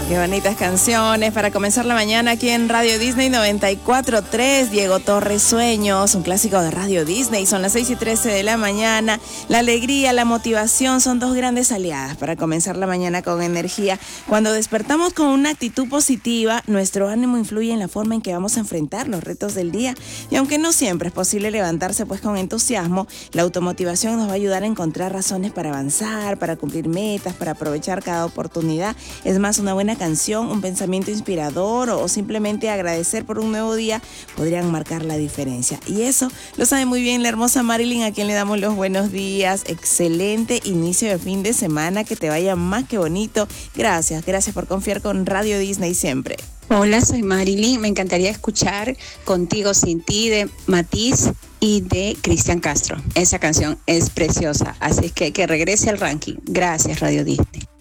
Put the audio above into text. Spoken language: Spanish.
Qué bonitas canciones para comenzar la mañana aquí en Radio Disney 94.3. Diego Torres, Sueños, un clásico de Radio Disney. Son las 6:13 de la mañana. La alegría, la motivación son dos grandes aliadas para comenzar la mañana con energía. Cuando despertamos con una actitud positiva, nuestro ánimo influye en la forma en que vamos a enfrentar los retos del día. Y aunque no siempre es posible levantarse pues con entusiasmo, la automotivación nos va a ayudar a encontrar razones para avanzar, para cumplir metas, para aprovechar cada oportunidad. Es más, una buena canción, un pensamiento inspirador o simplemente agradecer por un nuevo día podrían marcar la diferencia. Y eso lo sabe muy bien la hermosa Marilyn, a quien le damos los buenos días. Excelente inicio de fin de semana, que te vaya más que bonito. Gracias por confiar con Radio Disney siempre. Hola, soy Marilyn. Me encantaría escuchar Contigo Sin Ti de Matiz y de Cristian Castro. Esa canción es preciosa, así que regrese al ranking. Gracias, Radio Disney.